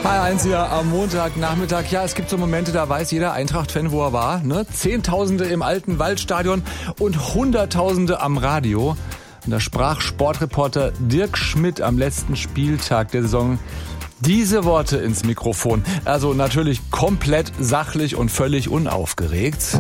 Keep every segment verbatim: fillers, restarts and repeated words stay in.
H R eins hier am Montagnachmittag. Ja, es gibt so Momente, da weiß jeder Eintracht-Fan, wo er war. Ne? Zehntausende im alten Waldstadion und Hunderttausende am Radio. Und da sprach Sportreporter Dirk Schmidt am letzten Spieltag der Saison diese Worte ins Mikrofon. Also natürlich komplett sachlich und völlig unaufgeregt.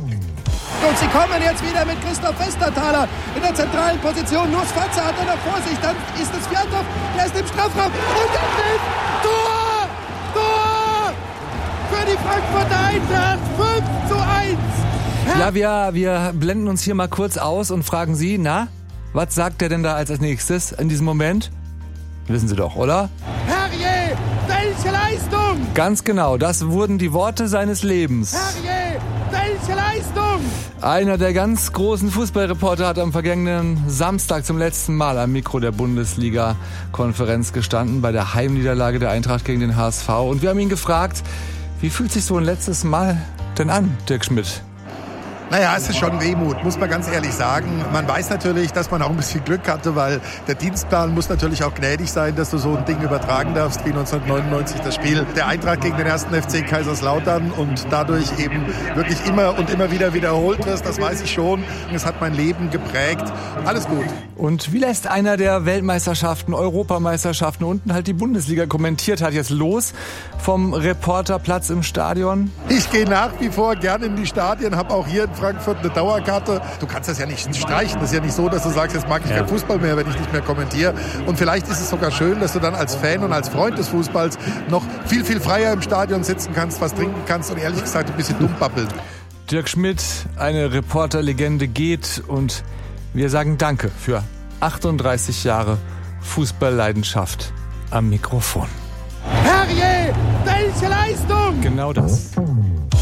Und sie kommen jetzt wieder mit Christoph Westerthaler in der zentralen Position. Nur Sfatzer hat er noch vor sich. Dann ist es Fjatov, der ist im Strafraum. Und der trifft. Tor! Tor! Für die Frankfurter Eintracht. fünf zu eins. Ja, wir, wir blenden uns hier mal kurz aus und fragen Sie, na, was sagt der denn da als nächstes in diesem Moment? Wissen Sie doch, oder? Herrje, welche Leistung! Ganz genau, das wurden die Worte seines Lebens. Herrje, welche Leistung! Einer der ganz großen Fußballreporter hat am vergangenen Samstag zum letzten Mal am Mikro der Bundesliga-Konferenz gestanden bei der Heimniederlage der Eintracht gegen den H S V. Und wir haben ihn gefragt, wie fühlt sich so ein letztes Mal denn an, Dirk Schmidt? Naja, es ist schon Wehmut, muss man ganz ehrlich sagen. Man weiß natürlich, dass man auch ein bisschen Glück hatte, weil der Dienstplan muss natürlich auch gnädig sein, dass du so ein Ding übertragen darfst wie neunzehnhundertneunundneunzig das Spiel der Eintracht gegen den ersten F C Kaiserslautern und dadurch eben wirklich immer und immer wieder wiederholt wirst. Das weiß ich schon. Es hat mein Leben geprägt. Alles gut. Und wie lässt einer, der Weltmeisterschaften, Europameisterschaften und halt die Bundesliga kommentiert hat, jetzt los vom Reporterplatz im Stadion? Ich gehe nach wie vor gerne in die Stadien, habe auch hier in Frankfurt eine Dauerkarte. Du kannst das ja nicht streichen. Das ist ja nicht so, dass du sagst, jetzt mag ich ja. keinen Fußball mehr, wenn ich nicht mehr kommentiere. Und vielleicht ist es sogar schön, dass du dann als Fan und als Freund des Fußballs noch viel, viel freier im Stadion sitzen kannst, was trinken kannst und ehrlich gesagt ein bisschen dumm babbeln. Dirk Schmidt, eine Reporterlegende, geht und wir sagen Danke für achtunddreißig Jahre Fußballleidenschaft am Mikrofon. Herrje, welche Leistung! Genau das.